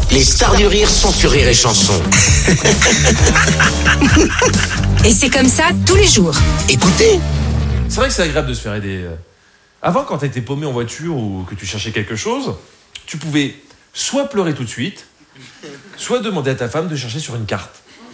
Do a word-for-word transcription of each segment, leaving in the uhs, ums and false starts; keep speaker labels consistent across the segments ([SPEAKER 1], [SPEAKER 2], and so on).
[SPEAKER 1] Les stars du rire sont sur Rire et Chanson.
[SPEAKER 2] Et c'est comme ça tous les jours.
[SPEAKER 1] Écoutez.
[SPEAKER 3] C'est vrai que c'est agréable de se faire aider. Avant, quand t'étais paumé en voiture ou que tu cherchais quelque chose, tu pouvais soit pleurer tout de suite, soit demander à ta femme de chercher sur une carte.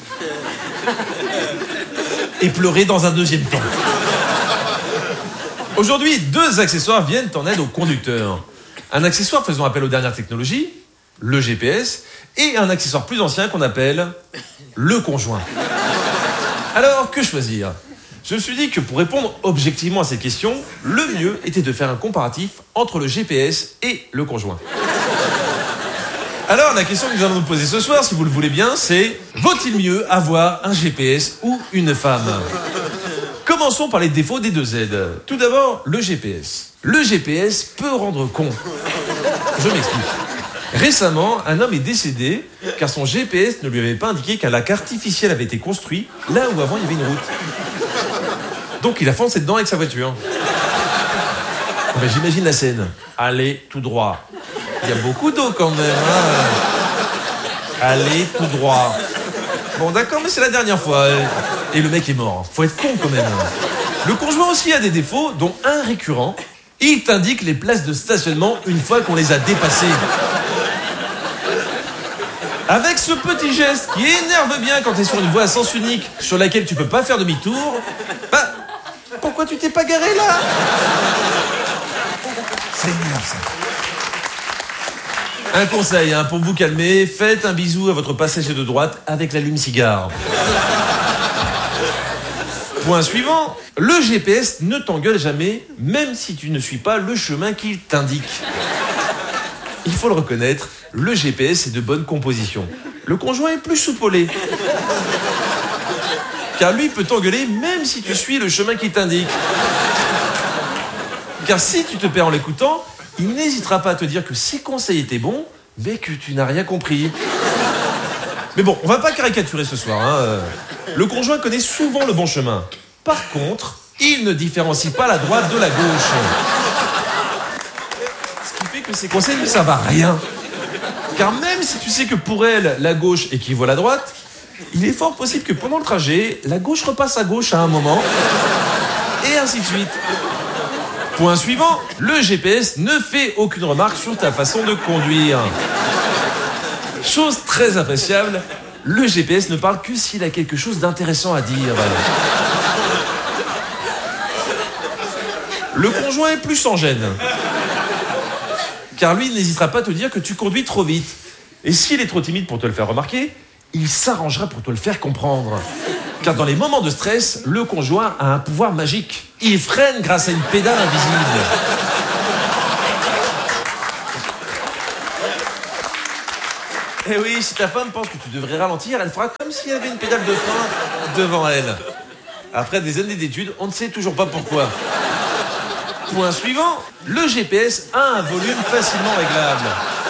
[SPEAKER 3] Et pleurer dans un deuxième temps. Aujourd'hui, deux accessoires viennent en aide au conducteur. Un accessoire faisant appel aux dernières technologies, le G P S, et un accessoire plus ancien qu'on appelle le conjoint. Alors, que choisir ? Je me suis dit que pour répondre objectivement à cette question, le mieux était de faire un comparatif entre le G P S et le conjoint. Alors, la question que nous allons nous poser ce soir, si vous le voulez bien, c'est « Vaut-il mieux avoir un G P S ou une femme ?» Commençons par les défauts des deux Z. Tout d'abord, le G P S. Le G P S peut rendre con. Je m'explique. Récemment, un homme est décédé car son G P S ne lui avait pas indiqué qu'un lac artificiel avait été construit là où avant il y avait une route. Donc il a foncé dedans avec sa voiture. Ben, j'imagine la scène. Allez tout droit. Il y a beaucoup d'eau quand même. Hein. Allez tout droit. Bon d'accord, mais c'est la dernière fois. Et le mec est mort. Faut être con quand même. Le conjoint aussi a des défauts, dont un récurrent. Il t'indique les places de stationnement une fois qu'on les a dépassées. Avec ce petit geste qui énerve bien quand t'es sur une voie à sens unique sur laquelle tu peux pas faire demi-tour, bah, pourquoi tu t'es pas garé là ? C'est énerve ça. Un conseil hein, pour vous calmer, faites un bisou à votre passager de droite avec l'allume-cigare. Point suivant, le G P S ne t'engueule jamais, même si tu ne suis pas le chemin qu'il t'indique. Il faut le reconnaître, le G P S est de bonne composition. Le conjoint est plus soupolé. Car lui peut t'engueuler même si tu suis le chemin qu'il t'indique. Car si tu te perds en l'écoutant, il n'hésitera pas à te dire que ses conseils étaient bons, mais que tu n'as rien compris. Mais bon, on va pas caricaturer ce soir. Hein. Le conjoint connaît souvent le bon chemin. Par contre, il ne différencie pas la droite de la gauche. Ce qui fait que ses conseils ne servent à rien. Car même si tu sais que pour elle, la gauche équivaut à la droite, il est fort possible que pendant le trajet, la gauche repasse à gauche à un moment, et ainsi de suite. Point suivant, le G P S ne fait aucune remarque sur ta façon de conduire. Chose très appréciable, le G P S ne parle que s'il a quelque chose d'intéressant à dire. Le conjoint est plus sans gêne. Car lui n'hésitera pas à te dire que tu conduis trop vite. Et s'il est trop timide pour te le faire remarquer, il s'arrangera pour te le faire comprendre. Car dans les moments de stress, le conjoint a un pouvoir magique. Il freine grâce à une pédale invisible. Et oui, si ta femme pense que tu devrais ralentir, elle fera comme s'il y avait une pédale de frein devant elle. Après des années d'études, on ne sait toujours pas pourquoi. Point suivant, le G P S a un volume facilement réglable.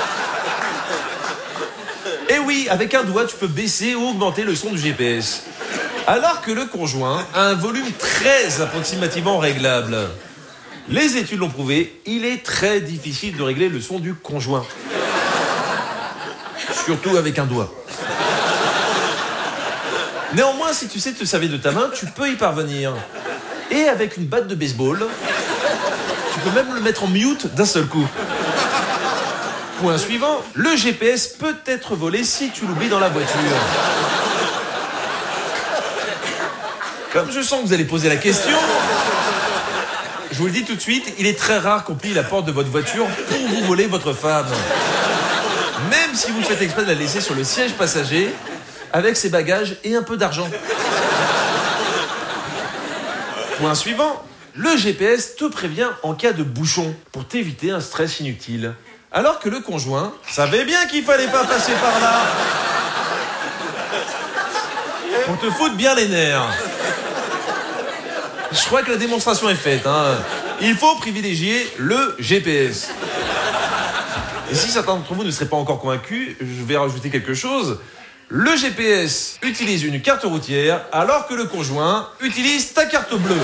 [SPEAKER 3] Et oui, avec un doigt, tu peux baisser ou augmenter le son du G P S. Alors que le conjoint a un volume très approximativement réglable. Les études l'ont prouvé, il est très difficile de régler le son du conjoint. Surtout avec un doigt. Néanmoins, si tu sais te servir de ta main, tu peux y parvenir. Et avec une batte de baseball, tu peux même le mettre en mute d'un seul coup. Point suivant, le G P S peut être volé si tu l'oublies dans la voiture. Comme je sens que vous allez poser la question, je vous le dis tout de suite, il est très rare qu'on plie la porte de votre voiture pour vous voler votre femme. Même si vous faites exprès de la laisser sur le siège passager, avec ses bagages et un peu d'argent. Point suivant, le G P S te prévient en cas de bouchon, pour t'éviter un stress inutile. Alors que le conjoint savait bien qu'il fallait pas passer par là. Pour te foutre bien les nerfs. Je crois que la démonstration est faite. Hein. Il faut privilégier le G P S. Et si certains d'entre vous ne seraient pas encore convaincus, je vais rajouter quelque chose. Le G P S utilise une carte routière, alors que le conjoint utilise ta carte bleue.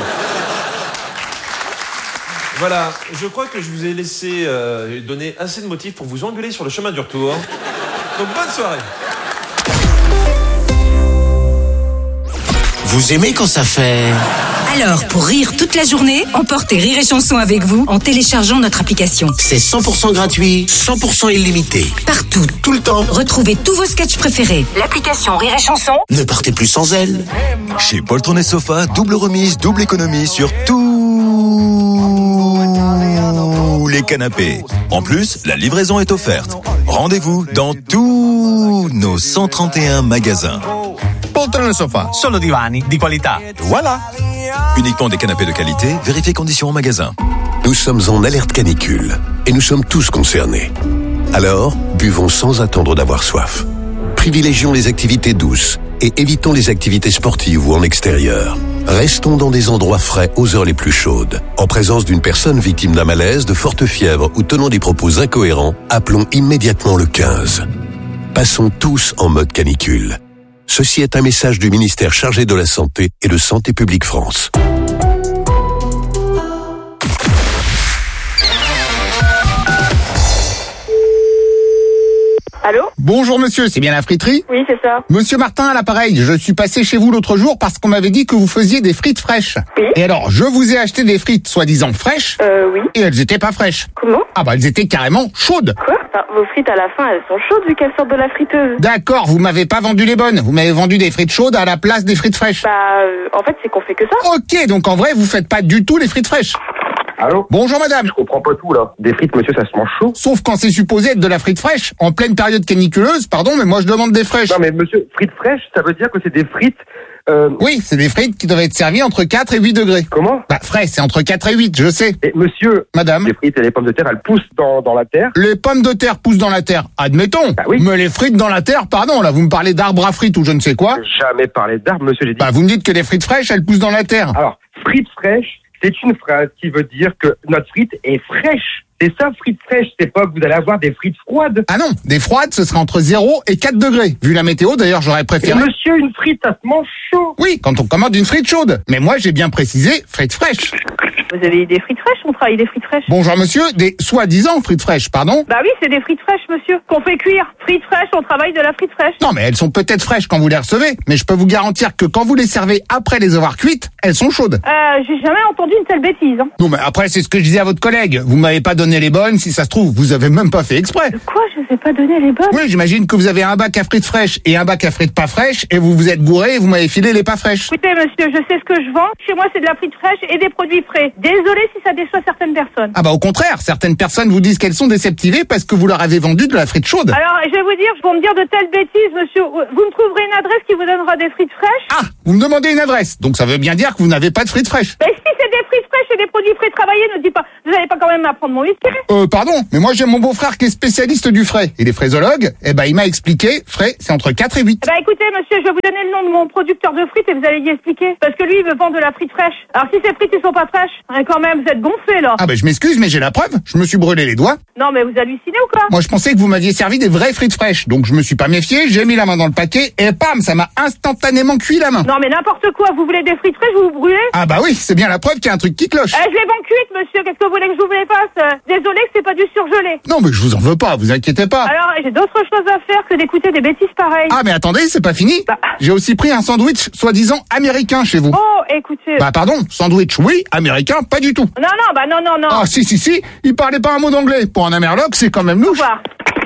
[SPEAKER 3] Voilà, je crois que je vous ai laissé euh, donner assez de motifs pour vous engueuler sur le chemin du retour. Donc bonne soirée.
[SPEAKER 1] Vous aimez quand ça fait...
[SPEAKER 2] Alors, pour rire toute la journée, emportez Rire et Chanson avec vous en téléchargeant notre application.
[SPEAKER 1] C'est cent pour cent gratuit, cent pour cent illimité.
[SPEAKER 2] Partout,
[SPEAKER 1] Tout le temps.
[SPEAKER 2] retrouvez tous vos sketchs préférés. L'application Rire et Chanson.
[SPEAKER 1] Ne partez plus sans elle.
[SPEAKER 4] Chez Poltron et Sofa, double remise, double économie sur tous les canapés. En plus, la livraison est offerte. Rendez-vous dans tous nos cent trente et un magasins.
[SPEAKER 5] Poltron e Sofa, solo divani di qualità. Voilà.
[SPEAKER 4] Uniquement des canapés de qualité, vérifiez conditions au magasin.
[SPEAKER 6] Nous sommes en alerte canicule et nous sommes tous concernés. Alors, buvons sans attendre d'avoir soif. Privilégions les activités douces et évitons les activités sportives ou en extérieur. Restons dans des endroits frais aux heures les plus chaudes. En présence d'une personne victime d'un malaise, de forte fièvre ou tenant des propos incohérents, appelons immédiatement le quinze. Passons tous en mode canicule. Ceci est un message du ministère chargé de la Santé et de Santé publique France.
[SPEAKER 7] Allô?
[SPEAKER 5] Bonjour monsieur, c'est bien la friterie?
[SPEAKER 7] Oui, c'est ça.
[SPEAKER 5] Monsieur Martin à l'appareil, je suis passé chez vous l'autre jour parce qu'on m'avait dit que vous faisiez des frites fraîches.
[SPEAKER 7] Oui.
[SPEAKER 5] Et alors, je vous ai acheté des frites soi-disant fraîches
[SPEAKER 7] Euh, oui.
[SPEAKER 5] et elles étaient pas fraîches.
[SPEAKER 7] Comment?
[SPEAKER 5] Ah bah elles étaient carrément chaudes.
[SPEAKER 7] Quoi? Enfin, vos frites à la fin, elles sont chaudes vu qu'elles sortent de la friteuse.
[SPEAKER 5] D'accord, vous m'avez pas vendu les bonnes, vous m'avez vendu des frites chaudes à la place des frites fraîches.
[SPEAKER 7] Bah, euh, en fait, c'est qu'on fait que ça.
[SPEAKER 5] Ok, donc en vrai, vous faites pas du tout les frites fraîches.
[SPEAKER 8] Allô?
[SPEAKER 5] Bonjour madame.
[SPEAKER 8] Je comprends pas tout, là. Des frites, monsieur, ça se mange chaud?
[SPEAKER 5] Sauf quand c'est supposé être de la frite fraîche, en pleine période caniculeuse, pardon, mais moi je demande des fraîches.
[SPEAKER 8] Non, mais monsieur, frites fraîches, ça veut dire que c'est des frites, euh...
[SPEAKER 5] Oui, c'est des frites qui doivent être servies entre quatre et huit degrés.
[SPEAKER 8] Comment?
[SPEAKER 5] Bah, frais, c'est entre quatre et huit, je sais.
[SPEAKER 8] Et monsieur,
[SPEAKER 5] Madame.
[SPEAKER 8] les frites et les pommes de terre, elles poussent dans, dans la terre.
[SPEAKER 5] Les pommes de terre poussent dans la terre, admettons.
[SPEAKER 8] Bah oui.
[SPEAKER 5] Mais les frites dans la terre, pardon, là, vous me parlez d'arbres à frites ou je ne sais quoi.
[SPEAKER 8] J'ai jamais parlé d'arbres, monsieur, j'ai dit.
[SPEAKER 5] Bah, vous me dites que les frites fraîches, elles poussent dans la terre.
[SPEAKER 8] Alors, frites fraîches, c'est une phrase qui veut dire que notre frite est fraîche. C'est ça, frites fraîches, c'est pas que vous allez avoir des frites froides.
[SPEAKER 5] Ah non, des froides, ce sera entre zéro et quatre degrés. Vu la météo, d'ailleurs, j'aurais
[SPEAKER 8] Et
[SPEAKER 5] préféré...
[SPEAKER 8] monsieur, une frite, ça se mange chaud.
[SPEAKER 5] Oui, quand on commande une frite chaude. Mais moi, j'ai bien précisé frites fraîches.
[SPEAKER 7] Vous avez des frites fraîches? On travaille des frites fraîches.
[SPEAKER 5] Bonjour monsieur, des soi-disant frites fraîches, pardon.
[SPEAKER 7] Bah oui, c'est des frites fraîches, monsieur. Qu'on fait cuire. Frites fraîches, on travaille de la frite fraîche.
[SPEAKER 5] Non, mais elles sont peut-être fraîches quand vous les recevez, mais je peux vous garantir que quand vous les servez après les avoir cuites, elles sont chaudes.
[SPEAKER 7] Euh, j'ai jamais entendu une telle bêtise, hein.
[SPEAKER 5] Non, mais après, c'est ce que je disais à votre collègue. Vous m'avez pas donné les bonnes, si ça se trouve, vous avez même pas fait exprès.
[SPEAKER 7] Quoi? Je vous ai pas donné les bonnes?
[SPEAKER 5] Oui, j'imagine que vous avez un bac à frites fraîches et un bac à frites pas fraîches, et vous vous êtes gouré et vous m'avez filé les pas fraîches.
[SPEAKER 7] Écoutez, monsieur, je sais ce que je vends. Chez moi, c'est de la frite fraîche et des produits frais. Désolé si ça déçoit certaines personnes.
[SPEAKER 5] Ah bah au contraire, certaines personnes vous disent qu'elles sont déceptivées parce que vous leur avez vendu de la frite chaude.
[SPEAKER 7] Alors, je vais vous dire, pour me dire de telles bêtises, monsieur, vous me trouverez une adresse qui vous donnera des frites fraîches?
[SPEAKER 5] Ah, vous me demandez une adresse, donc ça veut bien dire que vous n'avez pas de frites fraîches.
[SPEAKER 7] Mais si c'est des frites fraîches et des produits frais travaillés, ne dis pas, vous n'allez pas quand même m'apprendre mon whisky?
[SPEAKER 5] Euh, pardon, mais moi j'ai mon beau-frère qui est spécialiste du frais. Et les fraisologues, eh ben il m'a expliqué, frais, c'est entre quatre et huit.
[SPEAKER 7] Bah écoutez, monsieur, je vais vous donner le nom de mon producteur de frites et vous allez y expliquer. Parce que lui, il veut vendre de la frite fraîche. Alors si ces frites, ils sont pas fraîches, hein, quand même, vous êtes gonflés, là.
[SPEAKER 5] Ah ben je m'excuse, mais j'ai la preuve, je me suis brûlé les doigts.
[SPEAKER 7] Non, mais vous hallucinez ou quoi?
[SPEAKER 5] Moi je pensais que vous m'aviez servi des vraies frites fraîches, donc je me suis pas méfié, j'ai mis la main dans le paquet, et pam, ça m'a instantanément cuit la main.
[SPEAKER 7] Non, mais n'importe quoi, vous voulez des frites fraîches, vous vous brûlez?
[SPEAKER 5] Ah bah oui, c'est bien la preuve qu'il y a un truc qui cloche.
[SPEAKER 7] Euh, je les vends cuites, monsieur, qu'est-ce que vous voulez que je vous les fasse? Euh, Désolé que c'est pas du surgelé.
[SPEAKER 5] Non mais je vous en veux pas, vous inquiétez pas.
[SPEAKER 7] Alors, j'ai d'autres choses à faire que d'écouter des bêtises pareilles.
[SPEAKER 5] Ah mais attendez, c'est pas fini.
[SPEAKER 7] Bah.
[SPEAKER 5] J'ai aussi pris un sandwich soi-disant américain chez vous.
[SPEAKER 7] Oh, écoutez.
[SPEAKER 5] Bah pardon, sandwich oui, américain pas du tout.
[SPEAKER 7] Non, non, bah non, non, non.
[SPEAKER 5] Ah si si si, il parlait pas un mot d'anglais. Pour un Amerloc, c'est quand même
[SPEAKER 7] Au
[SPEAKER 5] louche.
[SPEAKER 7] revoir.